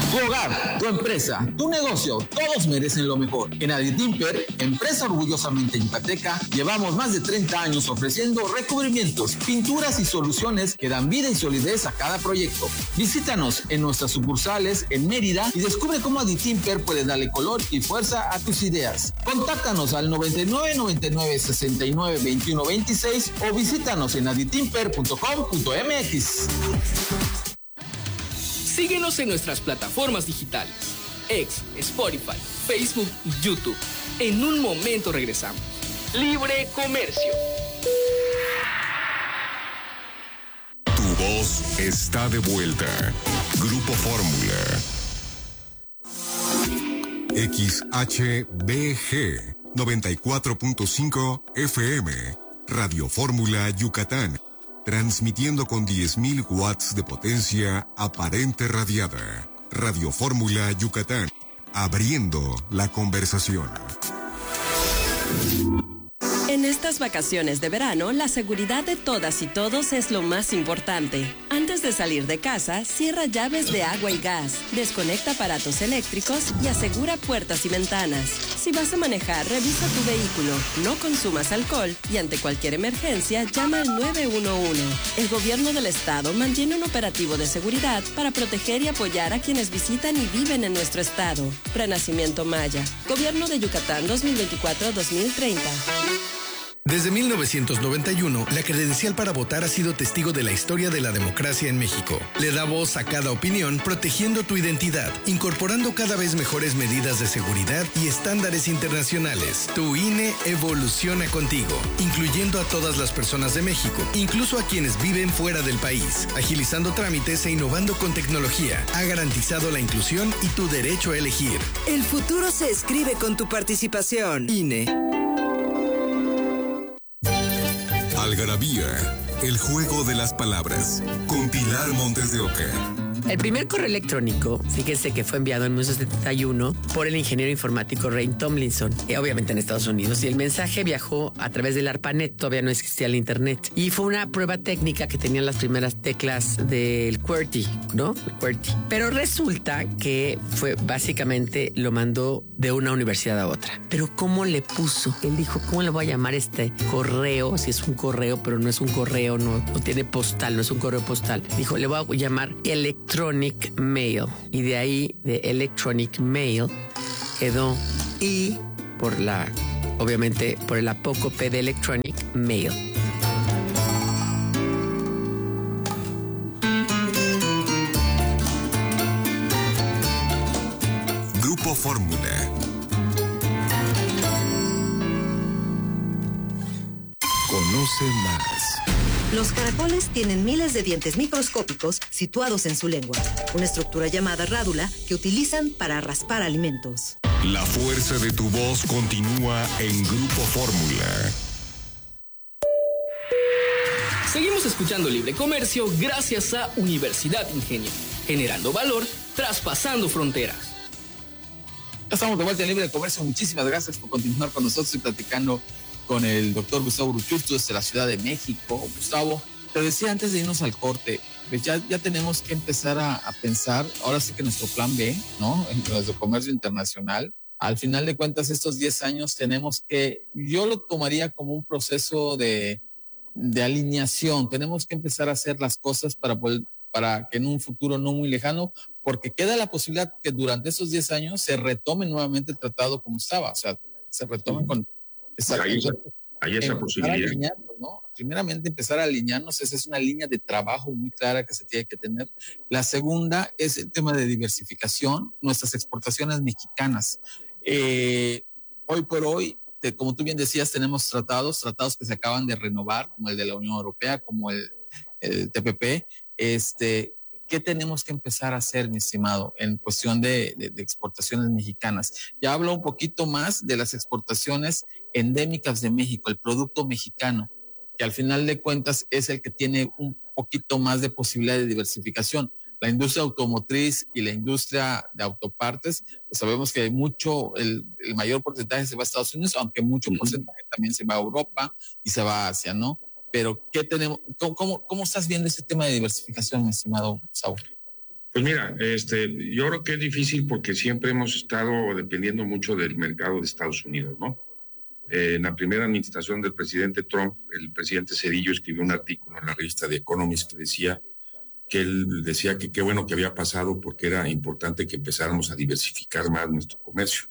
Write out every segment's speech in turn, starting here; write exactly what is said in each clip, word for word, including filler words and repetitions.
Tu hogar, tu empresa, tu negocio, todos merecen lo mejor. En Aditimper, empresa orgullosamente yucateca, llevamos más de treinta años ofreciendo recubrimientos, pinturas y soluciones que dan vida y solidez a cada proyecto. Visítanos en nuestras sucursales en Mérida y descubre cómo Aditimper puede darle color y fuerza a tus ideas. Contáctanos al noventa y nueve, noventa y nueve, sesenta y nueve, veintiuno, veintiséis o visítanos en aditimper punto com punto m x. Síguenos en nuestras plataformas digitales, X, Spotify, Facebook y YouTube. En un momento regresamos. Libre Comercio. Tu voz está de vuelta. Grupo Fórmula. X H B G noventa y cuatro punto cinco F M. Radio Fórmula Yucatán. Transmitiendo con diez mil watts de potencia aparente radiada. Radio Fórmula Yucatán. Abriendo la conversación. En estas vacaciones de verano, la seguridad de todas y todos es lo más importante. Antes de salir de casa, cierra llaves de agua y gas, desconecta aparatos eléctricos y asegura puertas y ventanas. Si vas a manejar, revisa tu vehículo, no consumas alcohol y ante cualquier emergencia, llama al nueve uno uno. El gobierno del estado mantiene un operativo de seguridad para proteger y apoyar a quienes visitan y viven en nuestro estado. Renacimiento Maya. Gobierno de Yucatán dos mil veinticuatro a dos mil treinta. Desde mil novecientos noventa y uno, la credencial para votar ha sido testigo de la historia de la democracia en México. Le da voz a cada opinión, protegiendo tu identidad, incorporando cada vez mejores medidas de seguridad y estándares internacionales. Tu I N E evoluciona contigo, incluyendo a todas las personas de México, incluso a quienes viven fuera del país, agilizando trámites e innovando con tecnología. Ha garantizado la inclusión y tu derecho a elegir. El futuro se escribe con tu participación. I N E. Algarabía, el juego de las palabras, con Pilar Montes de Oca. El primer correo electrónico, fíjense que fue enviado en mil novecientos setenta y uno por el ingeniero informático Ray Tomlinson, eh, obviamente en Estados Unidos, y el mensaje viajó a través del ARPANET, todavía no existía el internet, y fue una prueba técnica que tenían las primeras teclas del QWERTY, ¿no? El QWERTY. Pero resulta que fue básicamente, lo mandó de una universidad a otra. Pero ¿cómo le puso? Él dijo, ¿cómo le voy a llamar este correo? Si es un correo, pero no es un correo, no, no tiene postal, no es un correo postal. Dijo, le voy a llamar electrónico. Electronic Mail, y de ahí de Electronic Mail quedó I por la, obviamente por el apócope de Electronic Mail. Grupo Fórmula. Conoce más. Los caracoles tienen miles de dientes microscópicos situados en su lengua, una estructura llamada rádula que utilizan para raspar alimentos. La fuerza de tu voz continúa en Grupo Fórmula. Seguimos escuchando Libre Comercio gracias a Universidad Ingenio, generando valor, traspasando fronteras. Ya estamos de vuelta en Libre Comercio. Muchísimas gracias por continuar con nosotros y platicando con el doctor Gustavo Uruchurtu desde la Ciudad de México. Gustavo, te decía antes de irnos al corte, pues ya, ya tenemos que empezar a, a pensar, ahora sí que nuestro plan B, ¿no? En nuestro comercio internacional. Al final de cuentas, estos diez años tenemos que, yo lo tomaría como un proceso de, de alineación. Tenemos que empezar a hacer las cosas para poder, para que en un futuro no muy lejano, porque queda la posibilidad que durante esos diez años se retome nuevamente el tratado como estaba, o sea, se retomen con... Hay esa, hay esa posibilidad. ¿No? Primeramente, empezar a alinearnos, esa es una línea de trabajo muy clara que se tiene que tener. La segunda es el tema de diversificación, nuestras exportaciones mexicanas. Eh, hoy por hoy, te, como tú bien decías, tenemos tratados, tratados que se acaban de renovar, como el de la Unión Europea, como el, el T P P. Este, ¿Qué tenemos que empezar a hacer, mi estimado, en cuestión de, de, de exportaciones mexicanas? Ya hablo un poquito más de las exportaciones endémicas de México, el producto mexicano, que al final de cuentas es el que tiene un poquito más de posibilidad de diversificación. La industria automotriz y la industria de autopartes, pues sabemos que hay mucho, el, el mayor porcentaje se va a Estados Unidos, aunque mucho porcentaje también se va a Europa y se va a Asia, ¿no? Pero, ¿qué tenemos? ¿Cómo, cómo, cómo estás viendo ese tema de diversificación, mi estimado Saúl? Pues mira, este, yo creo que es difícil porque siempre hemos estado dependiendo mucho del mercado de Estados Unidos, ¿no? Eh, en la primera administración del presidente Trump, el presidente Zedillo escribió un artículo en la revista The Economist que decía que él decía que qué bueno que había pasado porque era importante que empezáramos a diversificar más nuestro comercio.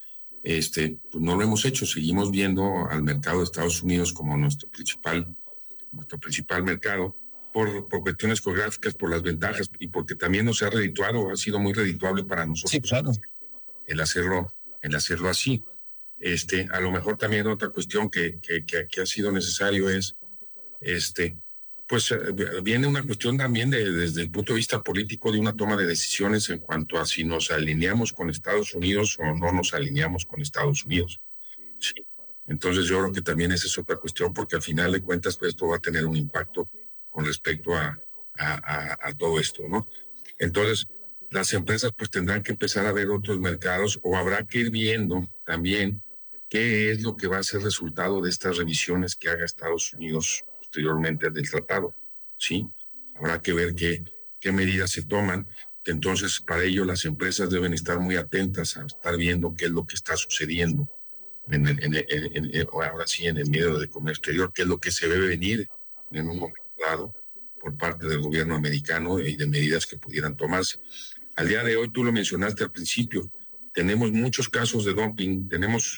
Este, pues no lo hemos hecho, seguimos viendo al mercado de Estados Unidos como nuestro principal, nuestro principal mercado. Por, por cuestiones geográficas, por las ventajas y porque también nos ha redituado, ha sido muy redituable para nosotros. Sí, claro. El hacerlo, el hacerlo así. Este, a lo mejor también otra cuestión que, que, que, que ha sido necesario es, este, pues viene una cuestión también de, desde el punto de vista político de una toma de decisiones en cuanto a si nos alineamos con Estados Unidos o no nos alineamos con Estados Unidos. Sí. Entonces yo creo que también esa es otra cuestión porque al final de cuentas pues, esto va a tener un impacto con respecto a, a, a, a todo esto, ¿no? Entonces, las empresas pues tendrán que empezar a ver otros mercados o habrá que ir viendo también qué es lo que va a ser resultado de estas revisiones que haga Estados Unidos posteriormente del tratado, ¿sí? Habrá que ver qué, qué medidas se toman. Entonces, para ello las empresas deben estar muy atentas a estar viendo qué es lo que está sucediendo en el, en el, en el, ahora sí en el medio de comercio exterior, qué es lo que se debe venir en un momento dado por parte del gobierno americano y de medidas que pudieran tomarse. Al día de hoy, tú lo mencionaste al principio, tenemos muchos casos de dumping, tenemos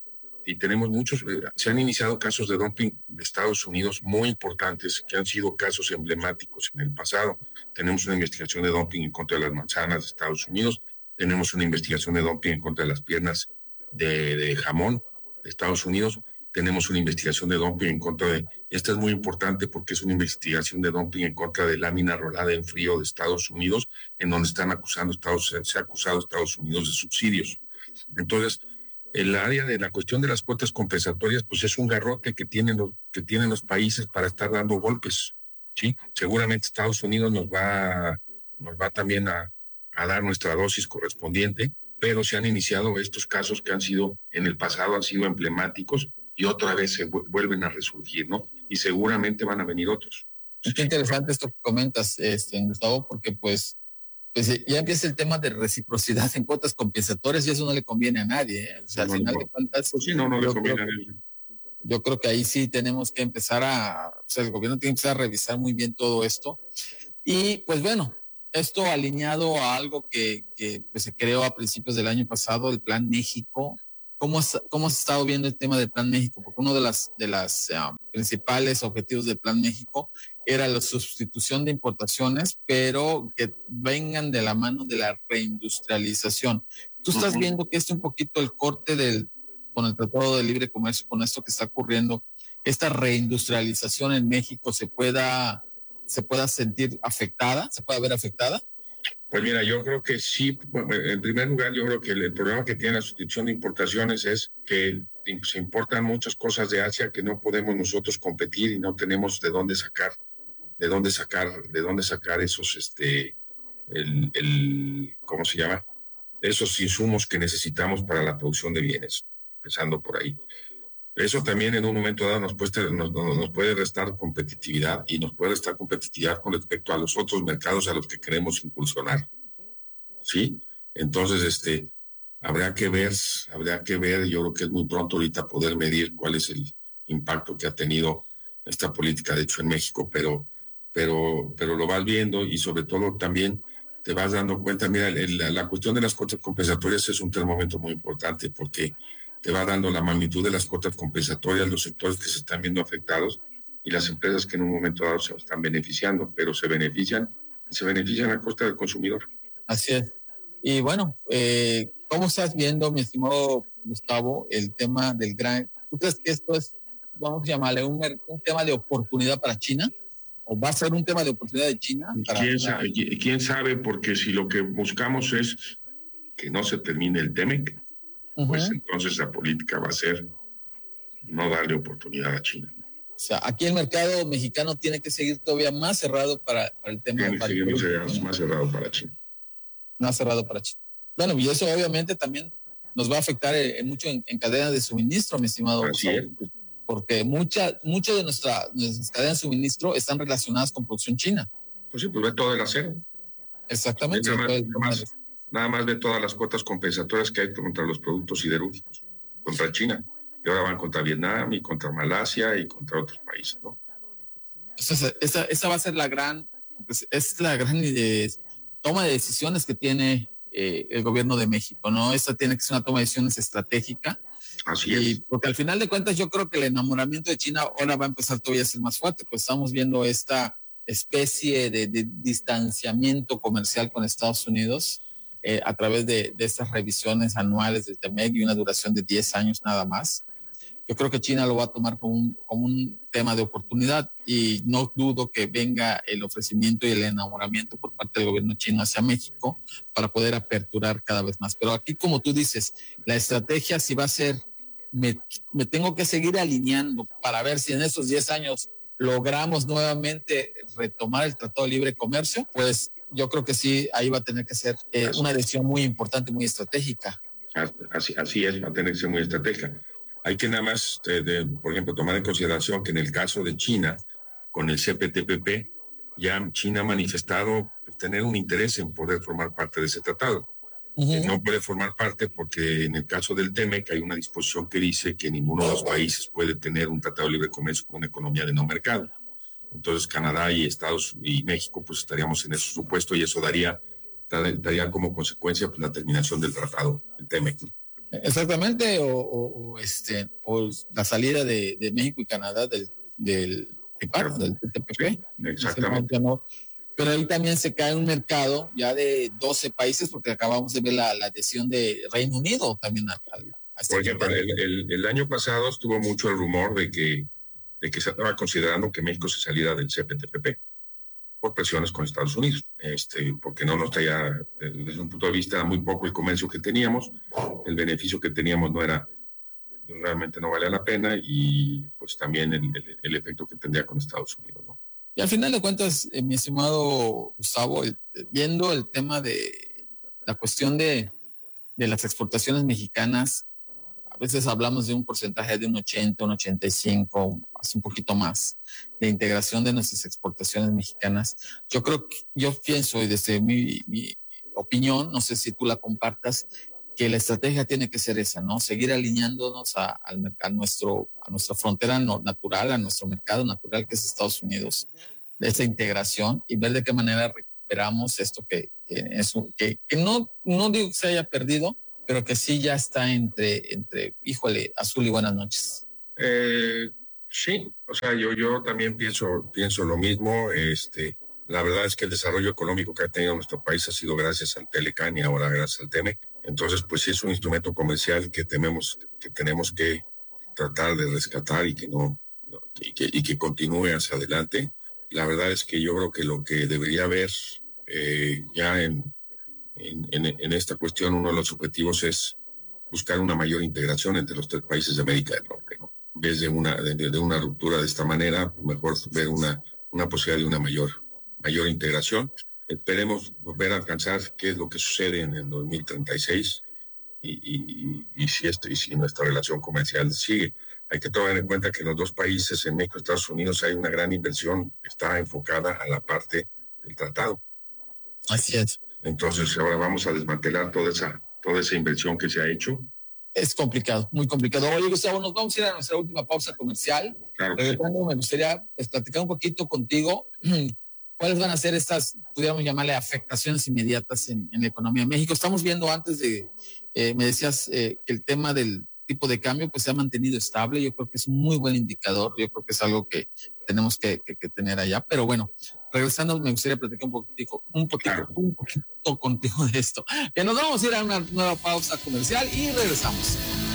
y tenemos muchos, eh, se han iniciado casos de dumping de Estados Unidos muy importantes que han sido casos emblemáticos en el pasado. Tenemos una investigación de dumping en contra de las manzanas de Estados Unidos, tenemos una investigación de dumping en contra de las piernas de, de jamón de Estados Unidos, tenemos una investigación de dumping en contra de, esta es muy importante porque es una investigación de dumping en contra de lámina rolada en frío de Estados Unidos, en donde están acusando Estados, se ha acusado a Estados Unidos de subsidios. Entonces, el área de la cuestión de las cuotas compensatorias, pues es un garrote que tienen los, que tienen los países para estar dando golpes, ¿sí? Seguramente Estados Unidos nos va, nos va también a, a dar nuestra dosis correspondiente, pero se han iniciado estos casos que han sido, en el pasado han sido emblemáticos, y otra vez se vuelven a resurgir, ¿no? Y seguramente van a venir otros. Es que interesante esto que comentas, este, Gustavo, porque pues, pues ya empieza el tema de reciprocidad en cuotas compensatorias y eso no le conviene a nadie, ¿eh? O sea, no, al final no. de cuentas... Pues sí, no, no le conviene a nadie. Yo creo que ahí sí tenemos que empezar a... O sea, el gobierno tiene que empezar a revisar muy bien todo esto. Y pues bueno, esto alineado a algo que, que pues, se creó a principios del año pasado, el Plan México. ¿Cómo, ¿Cómo se ha estado viendo el tema del Plan México? Porque uno de las, de las um, principales objetivos del Plan México era la sustitución de importaciones, pero que vengan de la mano de la reindustrialización. ¿Tú estás uh-huh. viendo que este un poquito el corte del, con el Tratado de Libre Comercio, con esto que está ocurriendo, esta reindustrialización en México se pueda, se pueda sentir afectada, se pueda ver afectada? Pues mira, yo creo que sí. En primer lugar, yo creo que el, el problema que tiene la sustitución de importaciones es que se importan muchas cosas de Asia que no podemos nosotros competir y no tenemos de dónde sacar, de dónde sacar, de dónde sacar esos, este, el, el, ¿cómo se llama? Esos insumos que necesitamos para la producción de bienes, empezando por ahí. Eso también en un momento dado nos puede, nos, nos puede restar competitividad y nos puede restar competitividad con respecto a los otros mercados a los que queremos impulsionar. ¿Sí? Entonces, este, habrá que ver, habrá que ver, yo creo que es muy pronto ahorita poder medir cuál es el impacto que ha tenido esta política, de hecho, en México, pero, pero, pero lo vas viendo y sobre todo también te vas dando cuenta, mira, el, la, la cuestión de las cuotas compensatorias es un termómetro muy importante porque te va dando la magnitud de las cuotas compensatorias, los sectores que se están viendo afectados y las empresas que en un momento dado se están beneficiando, pero se benefician y se benefician a costa del consumidor. Así es. Y bueno, eh, ¿cómo estás viendo, mi estimado Gustavo, el tema del gran... ¿Tú crees que esto es, vamos a llamarle, un, un tema de oportunidad para China? ¿O va a ser un tema de oportunidad de China? Para, ¿Quién, sabe, para... ¿Quién sabe? Porque si lo que buscamos es que no se termine el TEMEC, uh-huh. pues entonces la política va a ser no darle oportunidad a China. O sea, aquí el mercado mexicano tiene que seguir todavía más cerrado para, para el tema. Tiene que seguir más cerrado, más cerrado para China. Más cerrado para China. Bueno, y eso obviamente también nos va a afectar eh, mucho en, en cadena de suministro, mi estimado. Así es. Porque mucha, mucho de nuestra, nuestras cadenas de suministro están relacionadas con producción china. Pues sí, pues ve todo el acero. Exactamente. Nada más, nada, más, nada más de todas las cuotas compensatorias que hay contra los productos siderúrgicos, contra China. Y ahora van contra Vietnam y contra Malasia y contra otros países, ¿no? Esa, esa, esa va a ser la gran, pues, es la gran eh, toma de decisiones que tiene eh, el gobierno de México, ¿no? Esa tiene que ser una toma de decisiones estratégica. Así y es. Porque al final de cuentas yo creo que el enamoramiento de China ahora va a empezar todavía a ser más fuerte, pues estamos viendo esta especie de, de distanciamiento comercial con Estados Unidos eh, a través de, de estas revisiones anuales del T M E C y una duración de diez años nada más. Yo creo que China lo va a tomar como un, como un tema de oportunidad y no dudo que venga el ofrecimiento y el enamoramiento por parte del gobierno chino hacia México para poder aperturar cada vez más. Pero aquí, como tú dices, la estrategia sí va a ser, me, me tengo que seguir alineando para ver si en esos diez años logramos nuevamente retomar el Tratado de Libre Comercio, pues yo creo que sí, ahí va a tener que ser eh, una decisión muy importante, muy estratégica. Así, así es, va a tener que ser muy estratégica. Hay que nada más, eh, de, por ejemplo, tomar en consideración que en el caso de China, con el C P T P P, ya China ha manifestado tener un interés en poder formar parte de ese tratado. Uh-huh. Eh, no puede formar parte porque en el caso del T M E C hay una disposición que dice que ninguno de los países puede tener un tratado de libre comercio con una economía de no mercado. Entonces Canadá y Estados y México pues estaríamos en ese supuesto y eso daría, daría como consecuencia pues, la terminación del tratado del T M E C. Exactamente, o, o, o este o la salida de, de México y Canadá del del T P P. Exactamente. No, pero ahí también se cae un mercado ya de doce países porque acabamos de ver la, la adhesión de Reino Unido también. A, a, a este Por ejemplo, el, el, el año pasado estuvo mucho el rumor de que, de que se estaba considerando que México se saliera del C P T P P por presiones con Estados Unidos, este, porque no nos traía, desde un punto de vista, muy poco el comercio que teníamos, el beneficio que teníamos no era, realmente no valía la pena y pues también el, el, el efecto que tendría con Estados Unidos, ¿no? Y al final de cuentas, eh, mi estimado Gustavo, el, viendo el tema de la cuestión de, de las exportaciones mexicanas, a veces hablamos de un porcentaje de un ochenta, un ochenta y cinco, un poquito más, de integración de nuestras exportaciones mexicanas. Yo creo que, yo pienso, y desde mi, mi opinión, no sé si tú la compartas, que la estrategia tiene que ser esa, ¿no? Seguir alineándonos a, a, a, nuestro, a nuestra frontera natural, a nuestro mercado natural que es Estados Unidos, de esa integración y ver de qué manera recuperamos esto que, que, eso, que, que no, no digo que se haya perdido, pero que sí ya está entre, entre híjole, azul y buenas noches. Eh, sí, o sea, yo, yo también pienso, pienso lo mismo. Este, la verdad es que el desarrollo económico que ha tenido nuestro país ha sido gracias al Telecan y ahora gracias al T M E C. Entonces, pues sí es un instrumento comercial que tenemos que, tenemos que tratar de rescatar y que no, no y, que, y que continúe hacia adelante. La verdad es que yo creo que lo que debería haber eh, ya en En, en, en esta cuestión, uno de los objetivos es buscar una mayor integración entre los tres países de América del Norte, ¿no? En vez de una, de, de una ruptura de esta manera, mejor ver una, una posibilidad de una mayor, mayor integración. Esperemos volver a alcanzar qué es lo que sucede en el dos mil treinta y seis y, y, y, si esto, y si nuestra relación comercial sigue. Hay que tomar en cuenta que en los dos países, en México y Estados Unidos, hay una gran inversión que está enfocada a la parte del tratado. Así es. Entonces ahora vamos a desmantelar toda esa, toda esa inversión que se ha hecho. Es complicado, muy complicado. Oye, Gustavo, nos vamos a ir a nuestra última pausa comercial. Claro. Regresando, me gustaría pues, platicar un poquito contigo. ¿Cuáles van a ser estas, pudiéramos llamarle, afectaciones inmediatas en, en la economía de México? Estamos viendo antes de, eh, me decías eh, que el tema del tipo de cambio pues se ha mantenido estable. Yo creo que es un muy buen indicador. Yo creo que es algo que tenemos que, que, que tener allá. Pero bueno, regresando, me gustaría platicar un poquito, un poquito, claro. un poquito contigo de esto. Que nos vamos a ir a una nueva pausa comercial y regresamos.